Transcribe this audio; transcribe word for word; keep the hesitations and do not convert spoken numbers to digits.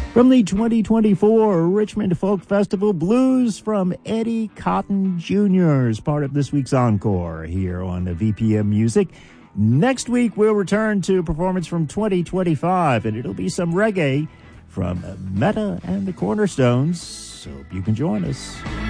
From the twenty twenty-four Richmond Folk Festival, blues from Eddie Cotton Junior as part of this week's encore here on the V P M Music. Next week, we'll return to a performance from twenty twenty-five, and it'll be some reggae from Meta and the Cornerstones. So hope you can join us.